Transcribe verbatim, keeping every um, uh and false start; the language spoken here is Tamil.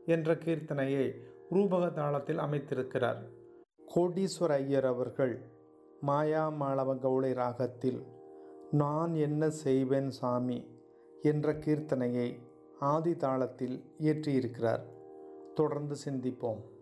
என்ற கீர்த்தனையை ரூபக தாளத்தில் அமைத்திருக்கிறார். கோடீஸ்வர ஐயர் அவர்கள் மாயா மாளவ கௌளை ராகத்தில் நான் என்ன செய்வேன் சாமி என்ற கீர்த்தனையை ஆதி தாளத்தில் இயற்றியிருக்கிறார். தொடர்ந்து சிந்திப்போம்.